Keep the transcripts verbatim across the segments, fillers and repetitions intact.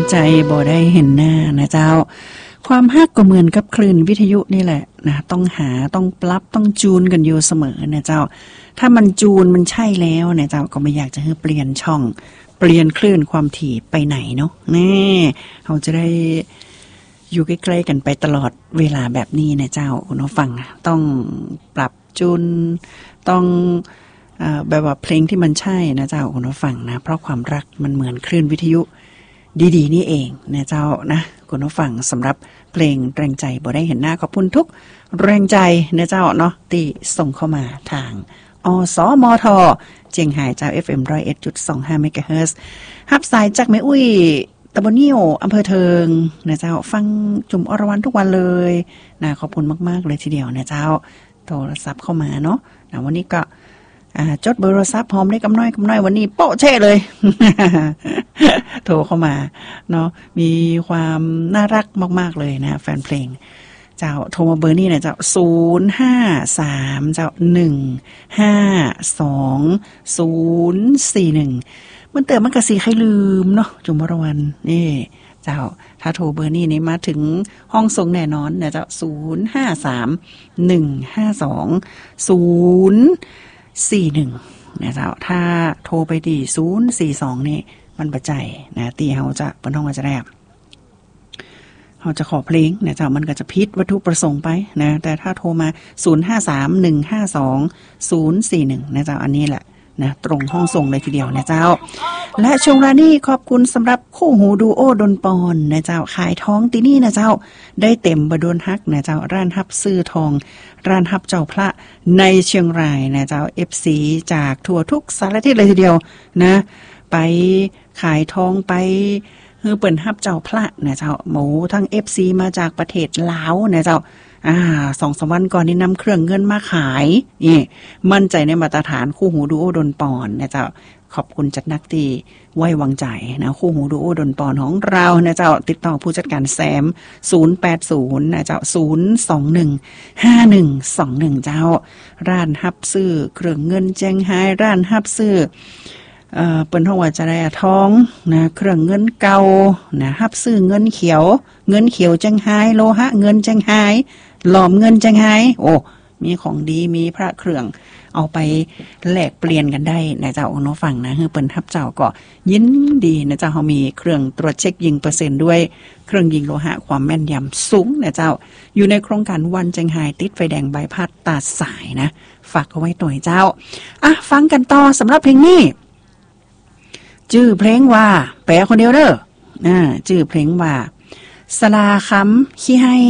ใจบ่ได้เห็นหน้านะเจ้าความฮักก็เหมือนกับคลื่นวิทยุนี่แหละนะต้องหาต้องปรับต้องจูนกันอยู่เสมอนะเจ้าถ้ามันจูนมันใช่แล้วเนี่ยเจ้าก็ไม่อยากจะให้เปลี่ยนช่องเปลี่ยนคลื่นความถี่ไปไหนเนาะนี่เราจะได้อยู่ใกล้ๆกันไปตลอดเวลาแบบนี้นะเจ้าคุณผู้ฟังต้องปรับจูนต้องอ่าแบบว่าเพลงที่มันใช่นะเจ้าคุณผู้ฟังนะเพราะความรักมันเหมือนคลื่นวิทยุดีๆนี่เองนะเจ้านะคุณผู้ฟังสำหรับเพลงแรงใจบ่ได้เห็นหน้าขอบคุณทุกแรงใจนะเจ้าเนาะที่ส่งเข้ามาทางอสมทเจียงไฮ้เจ้า เอฟ เอ็ม หนึ่งร้อยเอ็ดจุดสองห้า เมกะเฮิรตซ์รับสายจากแม่อุ้ยตำบลนิ้วอำเภอเทิงนะเจ้าฟังจุ่มอรวรรณทุกวันเลยนะขอบคุณมากๆเลยทีเดียวนะเจ้าโทรศัพท์เข้ามาเนาะนะวันนี้ก็อ่าจดเบอร์โทรศัพท์พร้อมได้กำน้อยกำน้อยวันนี้โป๊ะเช่เลย โทรเข้ามาเนาะมีความน่ารักมากๆเลยนะแฟนเพลงเจ้าโทรมาเบอร์นี้นะเจ้าศูนย์ห้าสามเจ้าหนึ่งห้าสองศูนย์สี่หนึ่งมันเติมมันกะสีใครลืมเนาะจุมพรวันนี่เจ้าถ้าโทรเบอร์นี้นี่มาถึงห้องส่งแน่นอนนะเจ้าศูนย์ห้าสามหนึ่งห้าสองศูนย์สี่หนึ่งนะเจ้าถ้าโทรไปที่ศูนย์สี่สองนี่มันประจัยนะตีเฮาจะเปิ้นห้องว่าจะแรบเราจะขอเพลงเนี่ยเจ้ามันก็จะพิษวัตถุประสงค์ไปนะแต่ถ้าโทรมาศูนย์ห้าสามหนึ่งห้าสองศูนย์สี่หนึ่งนะเจ้าอันนี้แหละนะตรงห้องส่งเลยทีเดียวนะเจ้าและช่วงเวลานี้ขอบคุณสำหรับคู่หูดูโอดนปอนนะเจ้าขายท้องที่นี่นะเจ้าได้เต็มบดนฮักนะเจ้าร้านฮับซื้อทองร้านฮับเจ้าพระในเชียงรายนะเจ้า เอฟ ซี จากทั่วทุกสารทิศเลยทีเดียวนะไปขายทองไปคือเปิ่นฮับเจ้าพระนะเจ้าหมูทั้ง เอฟ ซี มาจากประเทศลาวนะเจ้าอ่า สองสาม วันก่อนนี่นำเครื่องเงินมาขายนี่มั่นใจในมาตรฐานคู่หูดูโอดนปอนนะเจ้าขอบคุณจัดนักที่ไว้วางใจนะคู่หูดูโอดนปอนของเรานะเจ้าติดต่อผู้จัดการแซมศูนย์แปดศูนย์นะเจ้าศูนย์สองหนึ่งห้าหนึ่งสองหนึ่งเจ้าร้านฮับซื้อเครื่องเงินแจ้งไฮ้ร้านฮับซื้อเอ่อเปิ้นฮ้องว่าจะได้ทองนะเครื่องเงินเก่านะฮับซื้อเงินเขียวเงินเขียวจังไห้โลหะเงินจังไห้หลอมเงินจังไห้โอ้มีของดีมีพระเครื่องเอาไปแลกเปลี่ยนกันได้นะเจ้าน้องฟังนะคือเปิ้นฮับเจ้าก็ยินดีนะเจ้าเฮามีเครื่องตรวจเช็คยิงเปอร์เซ็นต์ด้วยเครื่องยิงโลหะความแม่นยำสูงนะเจ้าอยู่ในโครงการวันจังไห้ติดไฟแดงใบพัดตาสายนะฝากเอาไว้หน่อยเจ้าอ่ะฟังกันต่อสำหรับเพลงนี้ชื่อเพลงว่าแปลคนเดียวเด้ออ่าชื่อเพลงว่าสลาคำขี้ให้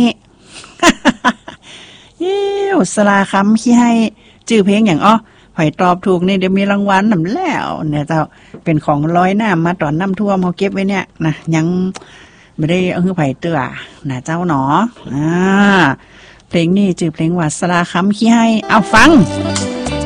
เย้สลาคำขี้ให้ชื่อเพลงอย่างอ้อไผตอบถูกนี่เดี๋ยวมีรางวัลนำแล้วเนี่ยเจ้าเป็นของร้อยน้ำมาตอนน้ำท่วมเฮาเก็บไว้เนี่ยนะยังไม่ได้เอาคือไผเตื้อนะเจ้าหนออ่าเพลงนี้ชื่อเพลงว่าสลาคำขี้ให้เอาฟัง